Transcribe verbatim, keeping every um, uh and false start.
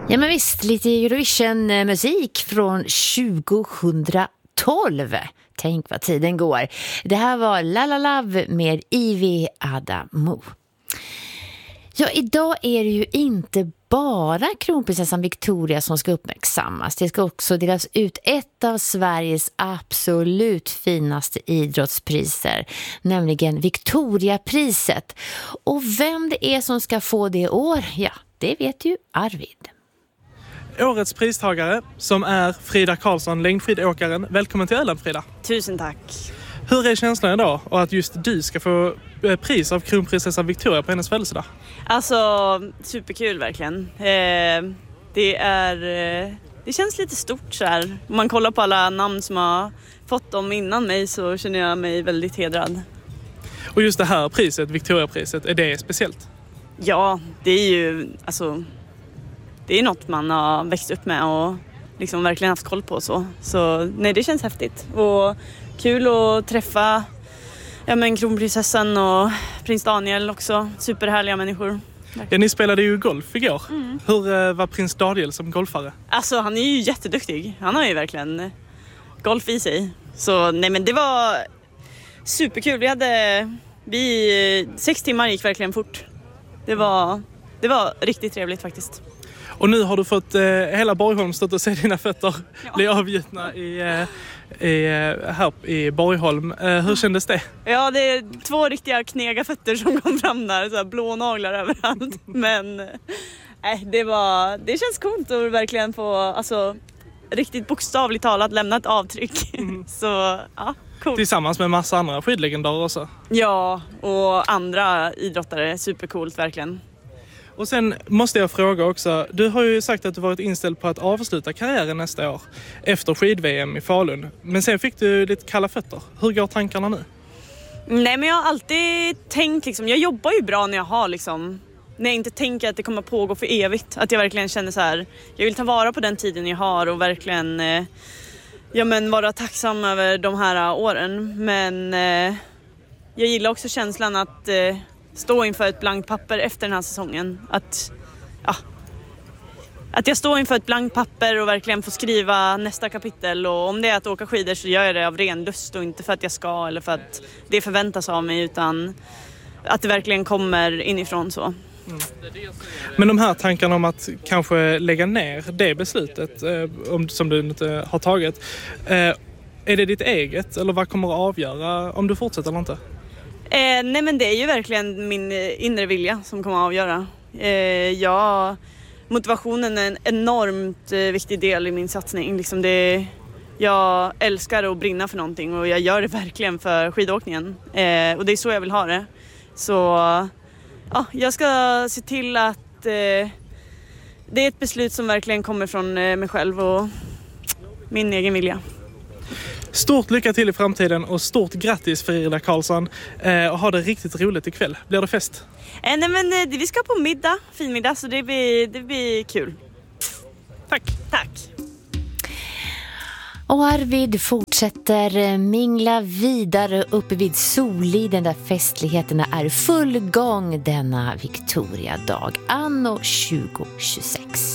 Ja men visst, lite Eurovision-musik från tjugohundratolv. Tänk vad tiden går. Det här var La La Love med Ivy Adamo. Ja, idag är det ju inte bara kronprinsessan Victoria som ska uppmärksammas. Det ska också delas ut ett av Sveriges absolut finaste idrottspriser, nämligen Victoriapriset. Och vem det är som ska få det i år, ja, det vet ju Arvid. Årets pristagare som är Frida Karlsson, längdskidåkaren. Välkommen till Öland, Frida. Tusen tack. Hur är känslan idag och att just du ska få pris av kronprinsessan Victoria på hennes födelsedag? Alltså, superkul verkligen. Eh, det är eh, det känns lite stort så här. Om man kollar på alla namn som har fått dem innan mig så känner jag mig väldigt hedrad. Och just det här priset, Victoriapriset, är det speciellt? Ja, det är ju alltså det är något man har växt upp med och liksom verkligen haft koll på så. Så nej, det känns häftigt och kul att träffa ja, men kronprinsessan och prins Daniel också. Superhärliga människor. Ja, ni spelade ju golf igår. Mm. Hur uh, var prins Daniel som golfare? Alltså, han är ju jätteduktig. Han har ju verkligen golf i sig. Så nej, men det var superkul. Vi hade vi sex timmar gick verkligen fort. Det var det var riktigt trevligt faktiskt. Och nu har du fått eh, hela Borgholm stått och se dina fötter ja. bli avgjutna i, eh, i, här i Borgholm. Eh, hur kändes det? Ja, det är två riktiga knega fötter som kom fram där. Så här blå naglar överallt. Men eh, det, var, det känns coolt att verkligen få alltså, riktigt bokstavligt talat lämna ett avtryck. Mm. Så ja, coolt. Tillsammans med massa andra skidlegendarer också. Ja, och andra idrottare. Supercoolt verkligen. Och sen måste jag fråga också, du har ju sagt att du varit inställd på att avsluta karriären nästa år efter skid-V M i Falun. Men sen fick du lite kalla fötter. Hur går tankarna nu? Nej, men jag har alltid tänkt liksom, jag jobbar ju bra när jag har liksom, när jag inte tänker att det kommer pågå för evigt. Att jag verkligen känner så här, jag vill ta vara på den tiden jag har och verkligen eh, ja, men vara tacksam över de här åren. Men eh, jag gillar också känslan att eh, stå inför ett blankt papper efter den här säsongen. Att, ja, att jag står inför ett blankt papper och verkligen får skriva nästa kapitel. Och om det är att åka skidor så gör jag det av ren lust och inte för att jag ska eller för att det förväntas av mig, utan att det verkligen kommer inifrån så. Mm. Men de här tankarna om att kanske lägga ner det beslutet eh, om, som du inte har tagit, eh, är det ditt eget eller vad kommer att avgöra om du fortsätter eller inte? Eh, nej, men det är ju verkligen min inre vilja som kommer att avgöra. Eh, ja, motivationen är en enormt eh, viktig del i min satsning. Liksom det, jag älskar att brinna för någonting och jag gör det verkligen för skidåkningen. Eh, och det är så jag vill ha det. Så ja, jag ska se till att eh, det är ett beslut som verkligen kommer från eh, mig själv och min egen vilja. Stort lycka till i framtiden och stort grattis Frida Karlsson eh, och ha det riktigt roligt ikväll. Blir det fest? Eh, nej men eh, vi ska på middag, finmiddag, så det blir, det blir kul. Tack. Tack. Och Arvid fortsätter mingla vidare uppe vid Soliden där festligheterna är full gång denna Victoria-dag anno tjugo tjugosex.